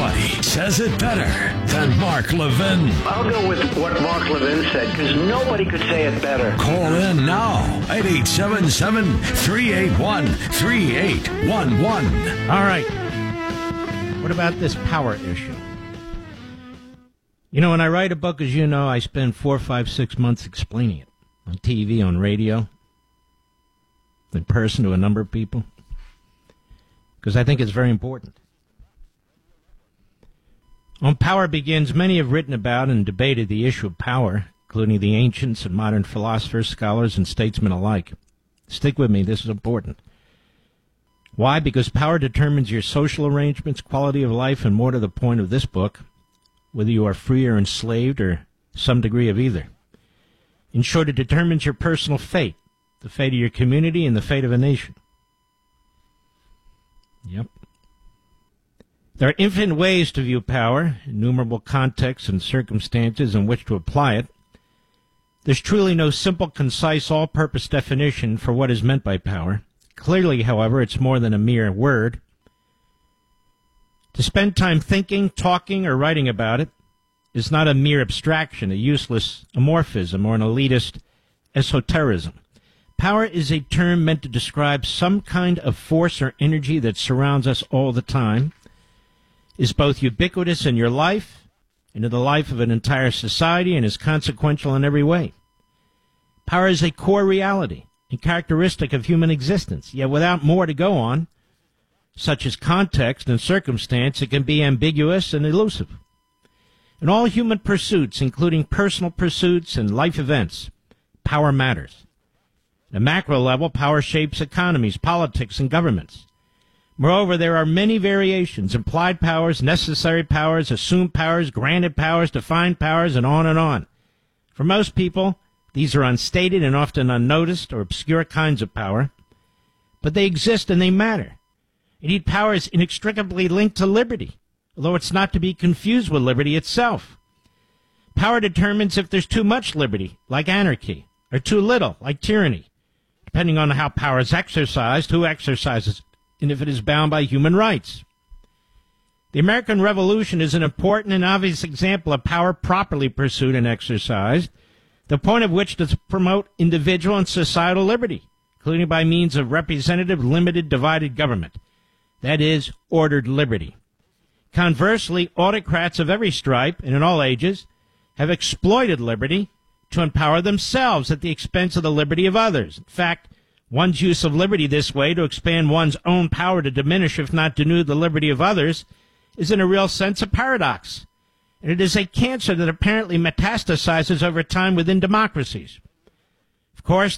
Nobody says it better than Mark Levin. I'll go with what Mark Levin said, because nobody could say it better. Call in now at 877-381-3811. All right. What about this power issue? You know, when I write a book, as you know, I spend 4, 5, 6 months explaining it on TV, on radio, in person to a number of people, because I think it's very important. On Power Begins, many have written about and debated the issue of power, including the ancients and modern philosophers, scholars, and statesmen alike. Stick with me, this is important. Why? Because power determines your social arrangements, quality of life, and more to the point of this book, whether you are free or enslaved or some degree of either. In short, it determines your personal fate, the fate of your community, and the fate of a nation. Yep. There are infinite ways to view power, innumerable contexts and circumstances in which to apply it. There's truly no simple, concise, all-purpose definition for what is meant by power. Clearly, however, it's more than a mere word. To spend time thinking, talking, or writing about it is not a mere abstraction, a useless amorphism, or an elitist esotericism. Power is a term meant to describe some kind of force or energy that surrounds us all the time, is both ubiquitous in your life and in the life of an entire society, and is consequential in every way. Power is a core reality and characteristic of human existence, yet without more to go on, such as context and circumstance, it can be ambiguous and elusive. In all human pursuits, including personal pursuits and life events, power matters. At a macro level, power shapes economies, politics, and governments. Moreover, there are many variations: implied powers, necessary powers, assumed powers, granted powers, defined powers, and on and on. For most people, these are unstated and often unnoticed or obscure kinds of power, but they exist and they matter. Indeed, power is inextricably linked to liberty, although it's not to be confused with liberty itself. Power determines if there's too much liberty, like anarchy, or too little, like tyranny, depending on how power is exercised, who exercises it, and if it is bound by human rights. The American Revolution is an important and obvious example of power properly pursued and exercised, the point of which is to promote individual and societal liberty, including by means of representative, limited, divided government. That is, ordered liberty. Conversely, autocrats of every stripe and in all ages have exploited liberty to empower themselves at the expense of the liberty of others. In fact, one's use of liberty this way to expand one's own power to diminish, if not denude, the liberty of others is in a real sense a paradox. And it is a cancer that apparently metastasizes over time within democracies. Of course,